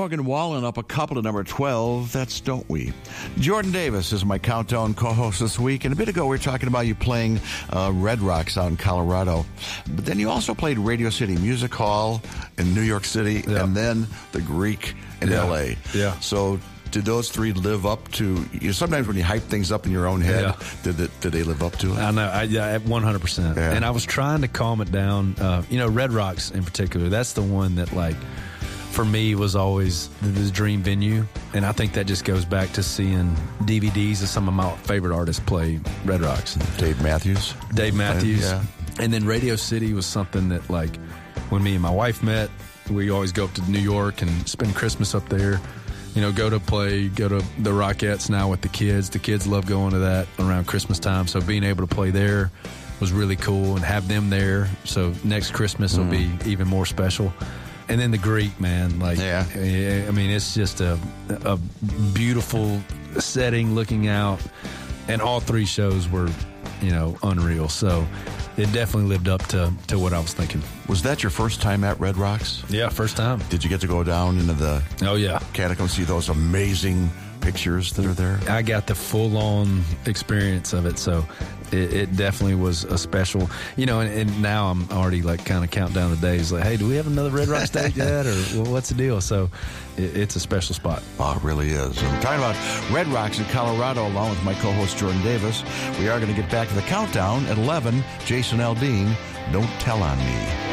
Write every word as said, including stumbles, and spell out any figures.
Morgan Wallen up a couple to number twelve. That's Don't We. Jordan Davis is my countdown co-host this week. And a bit ago, we were talking about you playing uh, Red Rocks out in Colorado. But then you also played Radio City Music Hall in New York City, yeah. and then the Greek in yeah. L A. Yeah. So did those three live up to, you know, sometimes when you hype things up in your own head, yeah. did, it, did they live up to it? I know, I, yeah, one hundred percent. Yeah. And I was trying to calm it down. Uh, you know, Red Rocks in particular, that's the one that, like, for me was always the, the dream venue. And I think that just goes back to seeing D V Ds of some of my favorite artists play Red Rocks. Dave Matthews. Dave Matthews. Yeah. And then Radio City was something that, like, when me and my wife met, we always go up to New York and spend Christmas up there. You know, go to play, go to the Rockettes now with the kids. The kids love going to that around Christmas time. So being able to play there was really cool and have them there. So next Christmas will Mm. be even more special. And then the Greek, man, like, Yeah. I mean, it's just a, a beautiful setting looking out. And all three shows were, you know, unreal. So it definitely lived up to, to what I was thinking. Was that your first time at Red Rocks? Yeah, first time. Did you get to go down into the Oh, yeah. catacombs, see those amazing pictures that are there? I got the full-on experience of it, so it, it definitely was a special, you know, and, and now I'm already, like, kind of counting down the days, like, hey, do we have another Red Rock stage yet, or well, what's the deal? So it, it's a special spot. Oh, it really is. And talking about Red Rocks in Colorado, along with my co-host Jordan Davis, we are going to get back to the countdown at eleven. Jason Aldean, Don't Tell on Me.